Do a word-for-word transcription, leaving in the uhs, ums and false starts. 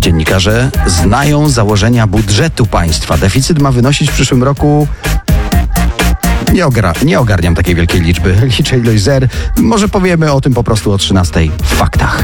Dziennikarze znają założenia budżetu państwa. Deficyt ma wynosić w przyszłym roku... Nie, ogra- nie ogarniam takiej wielkiej liczby. Liczę ilość zer. Może powiemy o tym po prostu o trzynastej w faktach.